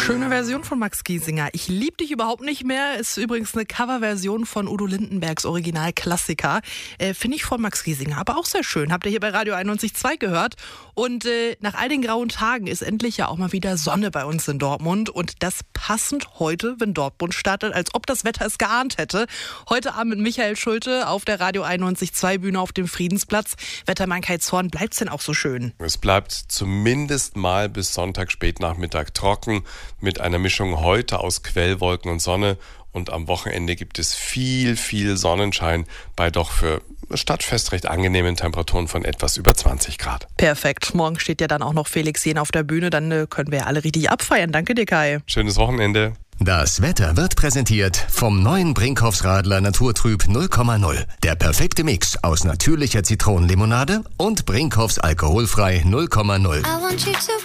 Schöne Version von Max Giesinger. Ich lieb dich überhaupt nicht mehr ist übrigens eine Coverversion von Udo Lindenbergs Originalklassiker. Finde ich von Max Giesinger, aber auch sehr schön. Habt ihr hier bei Radio 91.2 gehört. Und nach all den grauen Tagen ist endlich ja auch mal wieder Sonne bei uns in Dortmund. Und das passend heute, wenn Dortmund startet, als ob das Wetter es geahnt hätte. Heute Abend mit Michael Schulte auf der Radio 91.2 Bühne auf dem Friedensplatz. Wettermann Kai Zorn, bleibt's denn auch so schön? Es bleibt zumindest mal bis Sonntag Spätnachmittag trocken mit einer Mischung heute aus Quellwolken und Sonne. Und am Wochenende gibt es viel Sonnenschein bei doch für Stadtfest recht angenehmen Temperaturen von etwas über 20 Grad. Perfekt. Morgen steht ja dann auch noch Felix Jähn auf der Bühne. Dann können wir ja alle richtig abfeiern. Danke dir, Kai. Schönes Wochenende. Das Wetter wird präsentiert vom neuen Brinkhoffs Radler Naturtrüb 0,0. Der perfekte Mix aus natürlicher Zitronenlimonade und Brinkhoffs alkoholfrei 0,0.